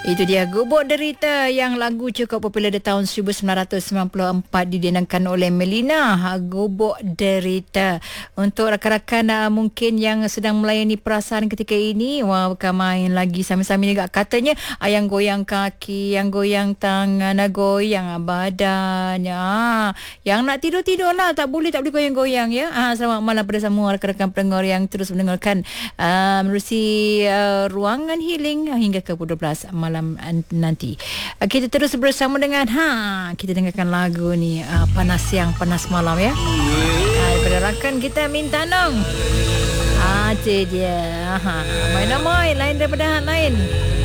Itu dia Gubuk Derita yang lagu cukup popular di tahun 1994 didenangkan oleh Melina. Gubuk Derita. Untuk rakan-rakan mungkin yang sedang melayani perasaan ketika ini, wah bukan main lagi. Sambil-sambil juga katanya yang goyang kaki, yang goyang tangan, goyang badan. Yang nak tidur-tidur lah, tak boleh goyang-goyang ya. Selamat malam pada semua rakan-rakan pendengar yang terus mendengarkan menerusi ruangan healing hingga ke 12 malam nanti. Kita terus bersama dengan kita dengarkan lagu ni, panas malam ya. Daripada rakan kita minta nong. Itu dia. Main lain daripada lain.